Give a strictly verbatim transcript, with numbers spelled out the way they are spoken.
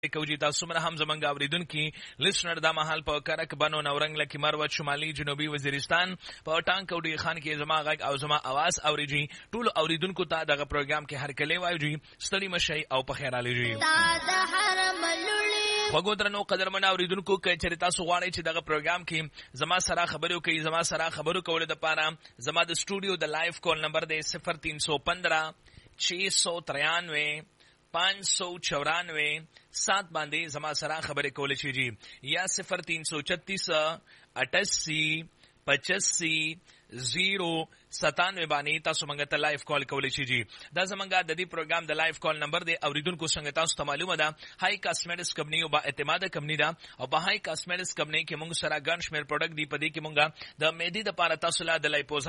کوجی تاسو مره هم زمونږ اوریدونکي لیسنر دا مهال په کرک بنو نورنګ لکه مروت شمالي جنوبي وزیرستان په ټانک او ډی خان کې زما غږ او زما आवाज اوریږي ټول اوریدونکو ته دغه پروګرام کې هر کله وایو جی ستړي مشي او په خیر علي جی وګورئ درنو قدرمن اوریدونکو کې چې تاسو غواړئ چې دغه پروګرام کې زما سره خبرو کوي زما سره خبرو کول د پاره زما د سټوډیو د لایو کال نمبر دی صفر تین سو پندرہ چھ سو ترانوے پانچ سو چورانوے سات باندې زما سره خبرې کول شي جی یا صفر تین سو چھتیس اٹھاسی پچاسی زیرو ستانوے باندې تاسو مونږ ته لایو کال کولای شئ جی دا زمونږه د دې پروګرام د لایو کال نمبر دی اوریدونکو څنګه تاسو ته معلومه ده هاي کاسمیټکس کمپنی او با اعتماده کمپنی ده او په هاي کاسمیټکس کمپنی کې مونږ سره ګن شمیر پروډکټ دی په دې کې مونږه د مېدی د پاره تاسو لا د لایپوز